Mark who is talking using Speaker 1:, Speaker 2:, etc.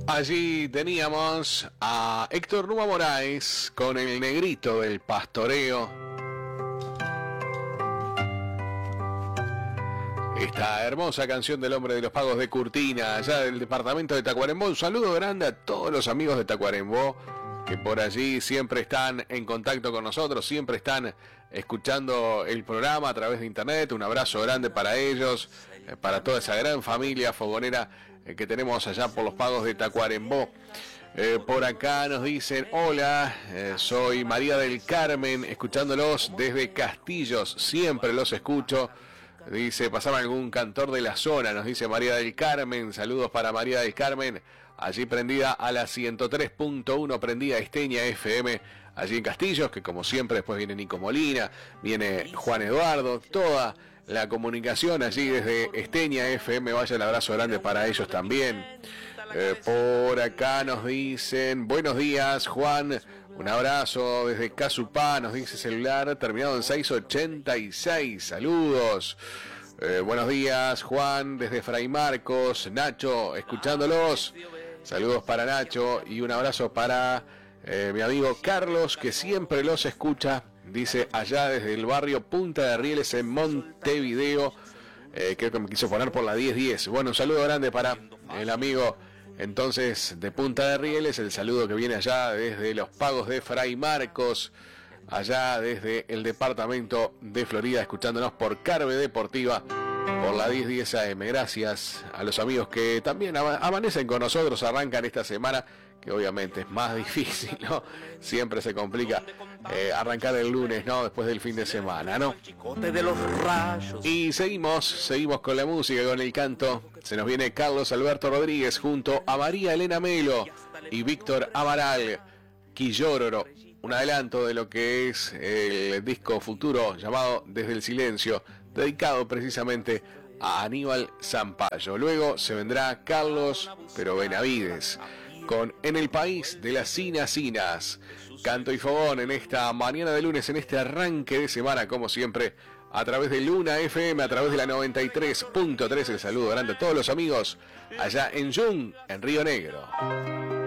Speaker 1: Allí teníamos a Héctor Numa Moraes con el negrito del pastoreo. Esta hermosa canción del hombre de los pagos de Curtina, allá del departamento de Tacuarembó. Un saludo grande a todos los amigos de Tacuarembó que por allí siempre están en contacto con nosotros, siempre están escuchando el programa a través de internet. Un abrazo grande para ellos, para toda esa gran familia fogonera que tenemos allá por los pagos de Tacuarembó. Por acá nos dicen: hola, soy María del Carmen, escuchándolos desde Castillos, siempre los escucho. Dice, pasaba algún cantor de la zona, nos dice María del Carmen. Saludos para María del Carmen, allí prendida a la 103.1, prendida Esteña FM, allí en Castillos, que como siempre después viene Nico Molina, viene Juan Eduardo, toda la comunicación allí desde Esteña FM. Vaya el abrazo grande para ellos también. Por acá nos dicen: buenos días, Juan, un abrazo desde Casupá, nos dice celular terminado en 686, saludos. Buenos días, Juan, desde Fray Marcos. Nacho, escuchándolos, saludos para Nacho y un abrazo para mi amigo Carlos, que siempre los escucha, dice, allá desde el barrio Punta de Rieles en Montevideo. Creo que me quiso poner por la 1010. Bueno, un saludo grande para el amigo entonces de Punta de Rieles, el saludo que viene allá desde los pagos de Fray Marcos, allá desde el departamento de Florida, escuchándonos por Carve Deportiva, por la 1010 AM. Gracias a los amigos que también amanecen con nosotros, arrancan esta semana, que obviamente es más difícil, ¿no? Siempre se complica arrancar el lunes, ¿no? Después del fin de semana, ¿no? Y seguimos con la música, con el canto. Se nos viene Carlos Alberto Rodríguez junto a María Elena Melo y Víctor Amaral, Quillóroro. Un adelanto de lo que es el disco futuro llamado Desde el Silencio, dedicado precisamente a Aníbal Zampayo. Luego se vendrá Carlos pero Benavides con En el País de las Cinacinas. Canto y fogón en esta mañana de lunes, en este arranque de semana, como siempre, a través de Luna FM, a través de la 93.3. El saludo grande a todos los amigos allá en Jung, en Río Negro.